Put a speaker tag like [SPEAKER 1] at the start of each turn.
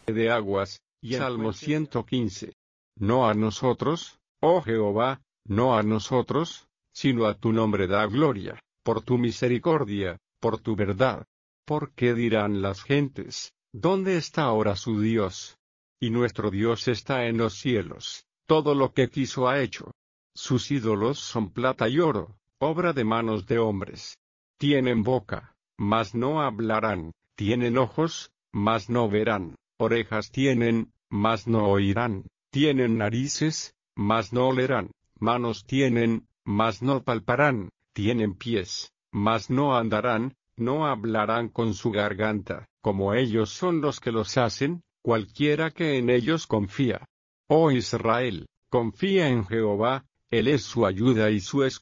[SPEAKER 1] de aguas, y Salmo 115. No a nosotros, oh Jehová, no a nosotros, sino a tu nombre da gloria, por tu misericordia, por tu verdad. ¿Por qué dirán las gentes, dónde está ahora su Dios? Y nuestro Dios está en los cielos, todo lo que quiso ha hecho. Sus ídolos son plata y oro, obra de manos de hombres. Tienen boca, mas no hablarán, tienen ojos, mas no verán, orejas tienen, mas no oirán, tienen narices, mas no olerán, manos tienen, mas no palparán, tienen pies, mas no andarán, no hablarán con su garganta, como ellos son los que los hacen, cualquiera que en ellos confía. Oh Israel, confía en Jehová, Él es su ayuda y su escudo.